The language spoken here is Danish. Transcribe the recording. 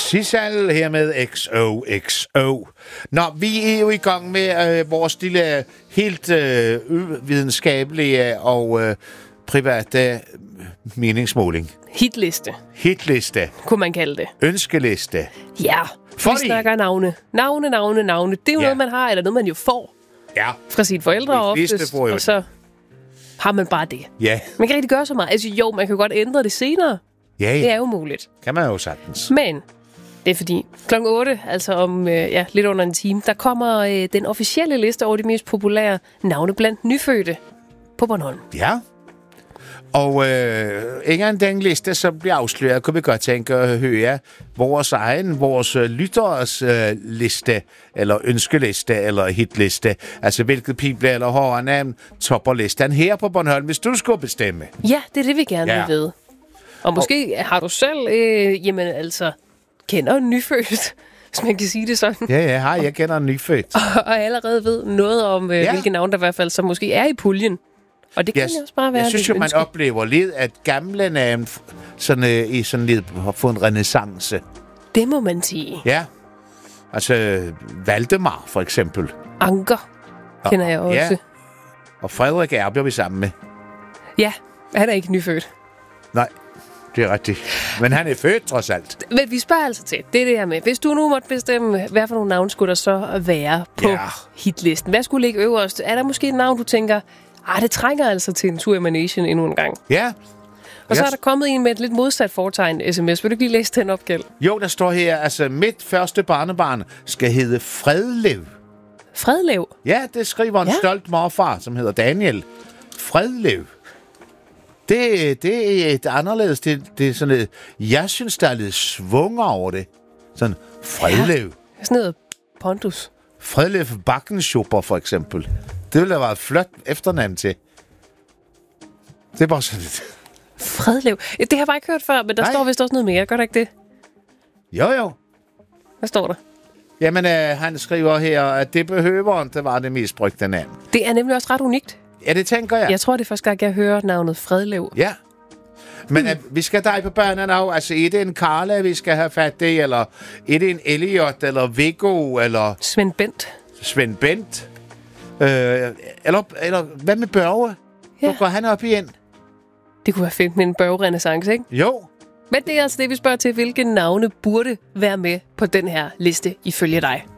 Sissal her med XOXO. Nå, vi er jo i gang med vores lille helt videnskabelige og private meningsmåling. Hitliste, kunne man kalde det. Ønskeliste. Ja, vi snakker navne. Navne. Det er jo noget, man har, eller noget, man jo får. Ja. Fra sine forældre oftest, og så har man bare det. Ja. Man kan rigtig gøre så meget. Altså jo, man kan godt ændre det senere. Ja. Det er jo muligt. Kan man jo sagtens. Men det er fordi klokken 8, altså om lidt under en time, der kommer den officielle liste over de mest populære navne blandt nyfødte på Bornholm. Ja. Og inden den liste, som bliver afsløret, kunne vi godt tænke at høre vores lytteres liste, eller ønskeliste, eller hitliste. Altså, hvilket people eller hårde navn topper listen her på Bornholm, hvis du skulle bestemme. Ja, det er det, vi gerne vil vide. Og måske har du selv, kender en nyfødt, hvis man kan sige det sådan. Ja, jeg kender en nyfødt. og allerede ved noget om, hvilke navn der i hvert fald så måske er i puljen. Og det kan jo også bare være. Jeg synes jo, man oplever lidt, at gamle navn i sådan lidt har fået en renæssance. Det må man sige. Ja. Altså, Valdemar, for eksempel. Anker kender jeg også. Ja. Og Frederik er vi sammen med. Ja, han er ikke nyfødt. Nej, det er rigtigt. Men han er født, trods alt. Men vi spørger altså til, det er det her med. Hvis du nu måtte bestemme, hvad for nogle navn skulle der så være på hitlisten? Hvad skulle ligge øverst? Er der måske et navn, du tænker, det trænger altså til en tur i Manation endnu en gang? Ja. Og så er der kommet en med et lidt modsat foretegn sms. Vil du lige læse den op, Kjeld? Jo, der står her, altså mit første barnebarn skal hedde Fredlev. Fredlev? Ja, det skriver en stolt morfar, som hedder Daniel. Fredlev. Det er et anderledes. Det er sådan et, jeg synes, der er lidt svung over det. Sådan Fredlev. Ja, sådan noget pondus. Fredlev Bakkenschupper, for eksempel. Det ville da være et flot efternavn til. Det er bare sådan lidt. Fredlev. Det har jeg bare ikke hørt før, men der står vist også noget mere. Gør der ikke det? Jo. Hvad står der? Jamen, han skriver her, at det var det mest brugte navn. Det er nemlig også ret unikt. Ja, det tænker jeg. Jeg tror, det er første gang, jeg hører navnet Fredlev. Ja. Men vi skal dig på børnene nu. Altså, er det en Carla, vi skal have fat i? Eller er det en Elliot? Eller Viggo? Eller Svend Bent? Eller hvad med Børge? Ja. Hvor går han op igen? Det kunne være fint med en Børge-renæssance, ikke? Jo. Men det er altså det, vi spørger til. Hvilke navne burde være med på den her liste ifølge dig?